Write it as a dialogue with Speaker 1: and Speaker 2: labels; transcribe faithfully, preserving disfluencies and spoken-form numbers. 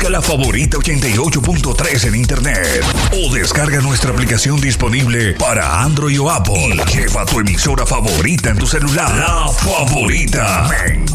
Speaker 1: Busca La Favorita ochenta y ocho punto tres en internet o descarga nuestra aplicación disponible para Android o Apple. Lleva tu emisora favorita en tu celular. La Favorita. Me